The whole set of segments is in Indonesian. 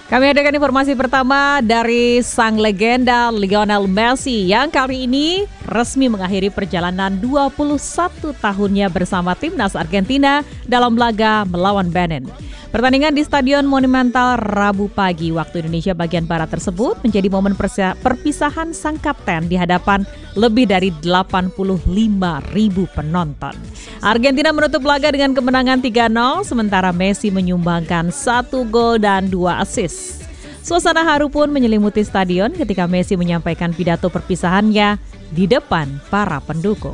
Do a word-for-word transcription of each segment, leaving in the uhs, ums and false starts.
Kami hadirkan informasi pertama dari sang legenda Lionel Messi yang kali ini resmi mengakhiri perjalanan dua puluh satu tahunnya bersama timnas Argentina dalam laga melawan Benin. Pertandingan di Stadion Monumental Rabu pagi waktu Indonesia bagian Barat tersebut menjadi momen perpisahan sang kapten di hadapan lebih dari delapan puluh lima ribu penonton. Argentina menutup laga dengan kemenangan tiga nol, sementara Messi menyumbangkan satu gol dan dua assist. Suasana haru pun menyelimuti stadion ketika Messi menyampaikan pidato perpisahannya di depan para pendukung.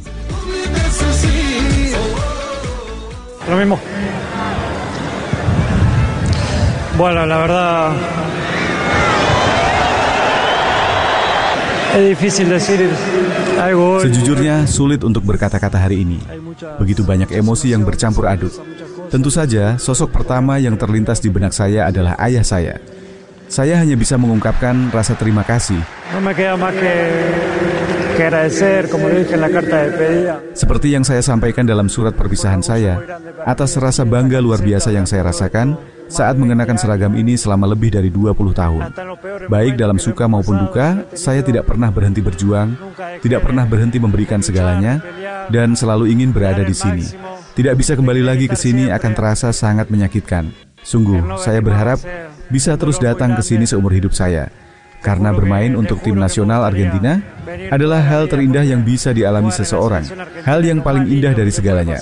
Lo mismo. Bueno, la verdad es difícil decir algo. Sejujurnya sulit untuk berkata-kata hari ini. Begitu banyak emosi yang bercampur aduk. Tentu saja sosok pertama yang terlintas di benak saya adalah ayah saya. Saya hanya bisa mengungkapkan rasa terima kasih. No me queda más que que agradecer, como lo dije en la carta de despedida. Seperti yang saya sampaikan dalam surat perpisahan saya, atas rasa bangga luar biasa yang saya rasakan saat mengenakan seragam ini selama lebih dari dua puluh tahun. Baik dalam suka maupun duka, saya tidak pernah berhenti berjuang, tidak pernah berhenti memberikan segalanya, dan selalu ingin berada di sini. Tidak bisa kembali lagi ke sini akan terasa sangat menyakitkan. Sungguh, saya berharap bisa terus datang ke sini seumur hidup saya. Karena bermain untuk tim nasional Argentina adalah hal terindah yang bisa dialami seseorang. Hal yang paling indah dari segalanya.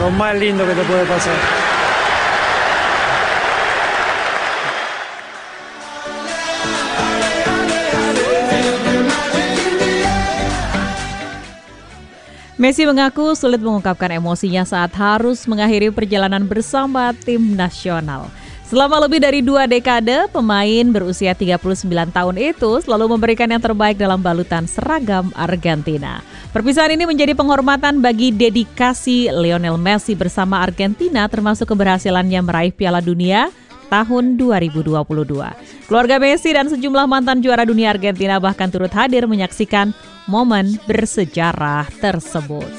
Messi mengaku sulit mengungkapkan emosinya saat harus mengakhiri perjalanan bersama tim nasional. Selama lebih dari dua dekade, pemain berusia tiga puluh sembilan tahun itu selalu memberikan yang terbaik dalam balutan seragam Argentina. Perpisahan ini menjadi penghormatan bagi dedikasi Lionel Messi bersama Argentina, termasuk keberhasilannya meraih Piala Dunia tahun dua ribu dua puluh dua. Keluarga Messi dan sejumlah mantan juara dunia Argentina bahkan turut hadir menyaksikan momen bersejarah tersebut.